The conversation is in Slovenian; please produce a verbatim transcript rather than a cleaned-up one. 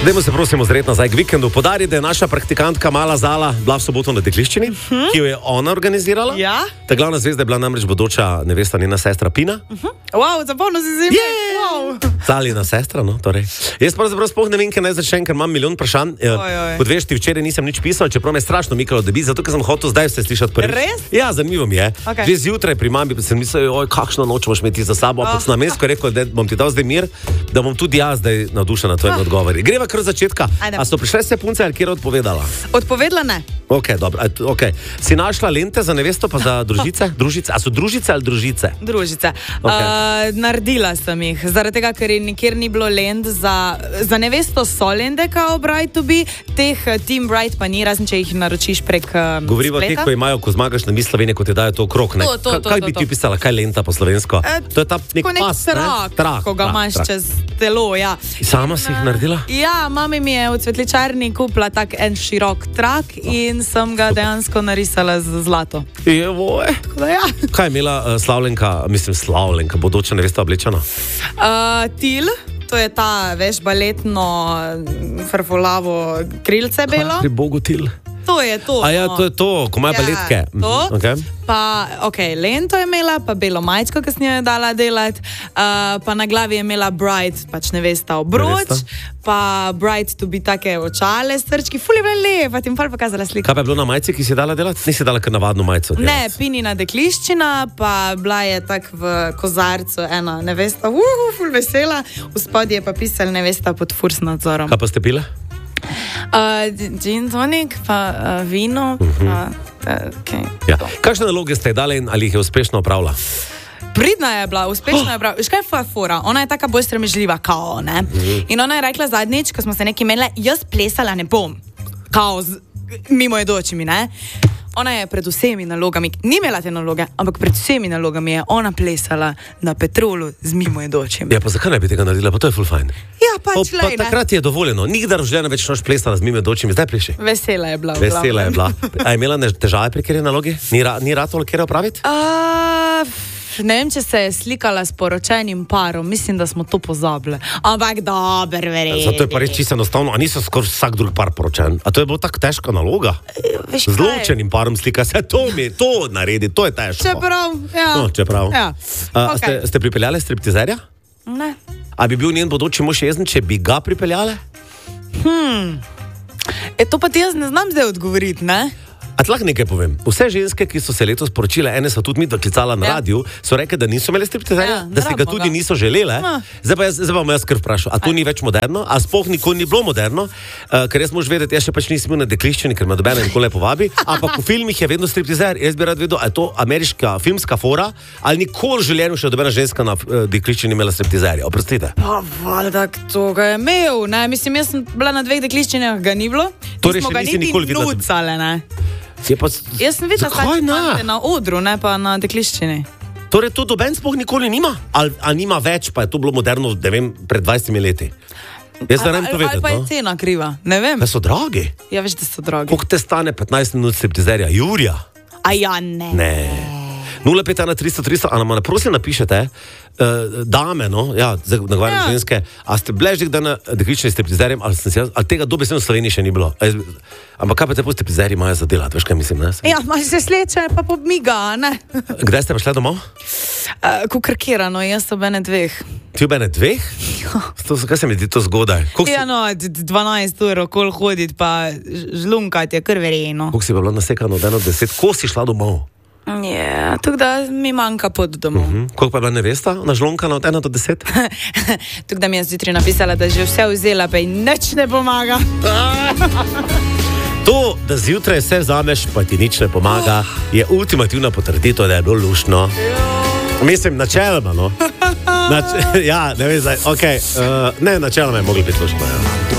Dajmo se prosimo zred nazaj k vikendu. Podari, da je naša praktikantka Mala Zala bila v soboto na dekliščini, uh-huh. ki jo je ona organizirala. Ja. Ta glavna zvezda je bila namreč bodoča nevesta, njena sestra Pina. Uh-huh. Wow, zapomnil si zime. Yeah. Wow. Zalina sestra, no, torej. Jaz pravzaprav sploh ne vem, kaj naj začnem, ker imam milijon vprašanj. Kot veš, ti včeraj nisem nič pisal, čeprav me je strašno mikalo, da bi, zato ker sem hotel zdaj vse slišati prvič. Res? Ja, zanimivo mi je. Okay. Že zjutraj pri mami sem mislil, oj, kakšno noč boš imeti za sabo, ampak sem namensko rekel, da bom ti dal zdaj mir, da bom tudi jaz zdaj navdušen na tvojim ah. odgovori. Greva kar od začetka. A so prišle vse punce, ali kjer je odpovedala? Odpovedala ne. Ok, dobro. Okay. Si našla lente za nevesto pa za družice? Družice? A so družice ali družice? Družice. Okay. Uh, naredila sem jih, zaradi tega, ker nikjer ni bilo lent za, za nevesto so lente, kao bride to be, teh Team Bride pa ni, razen če jih naročiš prek um, Govoriva spleta. Govoriva teh, ko imajo, ko zmagaš na Miss Slovenije, ko ti dajo to okrog, ne? To, to, to, kaj to, bi to. ti pisala, kaj lenta po slovensko? E, to je ta nek, nek pas, trak, ne? Trak, ko ga trak, imaš trak. čez telo, ja. Sama si jih naredila? Ja, mami mi je v cvetličarni kupila tak en širok trak in sem ga dejansko narisala z zlato. Jevoj. Ja. Kaj je imela uh, Slavljenka, mislim Slavljenka, bodoča nevesta oblečena? Uh, til, to je ta, veš, baletno frfolavo krilce belo. Pri Bogu til. To je to. A ja, to je to, ko imajo ja, baletke. To. Okay. Pa, ok, lento je imela, pa belo majčko, ki sem jo je dala delati, uh, pa na glavi je imela bride, pač nevesta obroč, pa bride to bi take očale, srčki, ful je bila lepa, ti bom pa pokazala sliko. Kaj pa je bilo na majci, ki si dala delati? Nisi dala kar navadno majco delati? Ne, Pinina dekliščina, pa bila je tak v kozarcu ena nevesta, uh, ful vesela, v spodje je pa pisala nevesta pod furs nadzorom. Kaj pa ste pile? Uh, gin tonic, pa uh, vino, uh-huh. pa, uh, okay. Ja. Kakšne naloge ste dali in ali jih je uspešno opravila? Pridna je bila, uspešna oh. je bila. Veš kaj je fora? Ona je taka bolj stremežljiva, kao, ne? Uh-huh. In ona je rekla zadnjič, ko smo se nekaj imeli, jaz plesala ne bom. Kao, z, mimo je dočimi, ne? Ona je pred vsemi nalogami, ni imela te naloge, ampak pred vsemi nalogami je ona plesala na Petrolu z mimo jedočimi. Ja, pa zakaj ne bi tega naredila? Pa to je full fine. Ja, pač pa, pa takrat je dovoljeno. Nikdar v življenju več noč plesala z mimo jedočimi, zdaj pleši. Vesela je bila. Vesela je bila. A je imela težave pri kjeri nalogi? Ni, ra, ni ratolo kjeri opraviti? Uh, ne vem, če se je slikala s poročenim parom, mislim, da smo to pozabili. Ampak dober, verjetno. Zato je pa reči čisto enostavno, a niso skoraj vsak drug par poročen. A to je bilo tako težka naloga? Veš, z ločenim parom slika se, to mi, to naredi, to je težko. Čeprav, ja. No, čeprav. Ja. A, Okay. ste, ste pripeljali striptizerja? Ne. A bi bil njen bodoči mož jezen, če bi ga pripeljali? Hmm. E, to pa ti jaz ne znam zdaj odgovoriti, ne? A ti lahko nekaj povem. Vse ženske, ki so se letos poročile, ene so tudi mi doklicala na ja. radiju, so rekli, da niso imeli striptizerja, ja, da si ga tudi ga. niso želele. Ja. Zdaj pa jaz, zdaj pa jaz kar vprašal, a to Aj. ni več moderno? A sploh nikoli ni bilo moderno? Uh, ker jaz mož vedeti, jaz še pač nisem bil na dekliščini, ker me dobene nikoli ne povabi, ampak v filmih je vedno striptizer. Jaz bi rad vedel, a je to ameriška filmska fora, ali nikoli v življenju še dobena ženska na uh, dekliščini imela striptizerja. Oprostite. Pa valjda, to ga je imel, ne? Mislim, jaz sem bila na dveh dekliščinah, ga ni bilo. Torej smo še ga nisi niti nikoli videla. nucale, ne? Pa, jaz sem videla sačmante na odru, ne pa na dekliščini. Torej to doben sploh nikoli nima? Ali nima več, pa je to bilo moderno, ne vem, pred dvajsetimi leti? Jaz ne vem to vedeti. Ali pa je cena kriva, ne vem. Da so dragi? Ja, veš, da so dragi. Koliko te stane petnajst minut striptizerja? Jurija? A ja, ne. Ne. nula pet ena tristo tristo, a nam prosim napišete, uh, dame, no, ja, nagovarjam ja. ženske, a ste bile že kdaj na deklični striptizerjem, ali, ali tega dobesedno v Sloveniji še ni bilo? Jaz, ampak kaj pa te po striptizerji imajo za delati, veš kaj mislim, ne? Ja, imaš se sleče, pa podmiga, ne? Kdaj ste prišli domov? Uh, Kukrkirano, jaz ob ene dveh. Ti ob ene dveh? Ja. To, kaj se mi zdi to zgodaj? Koliko ja, no, dvanajst ur okol hoditi, pa žlunkati je kar verjetno. Koliko si pa bila nasekana od eno do deset? Ko si šla domov? Ja, tako da mi manjka pot domov. Uh-huh. Koliko pa je bila nevesta na žlonkana od ena do deset? Tako da mi je zjutraj napisala, da že vse vzela, pa ji nič ne pomaga. To, da zjutraj vse vzameš, pa ti nič ne pomaga, je ultimativna potrditev, da je bilo luštno. Mislim, načeloma, no. Nač- ja, ne vem zdaj, okej, okay, uh, ne, načeloma je moglo biti luštno, ja.